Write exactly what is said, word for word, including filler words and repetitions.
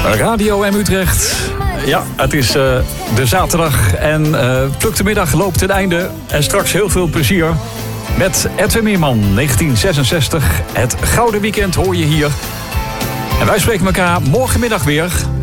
Radio M Utrecht. Ja, het is uh, de zaterdag en uh, Pluk de Middag loopt ten einde. En straks heel veel plezier met Edwin Meerman, negentien zesenzestig. Het Gouden Weekend hoor je hier. En wij spreken elkaar morgenmiddag weer.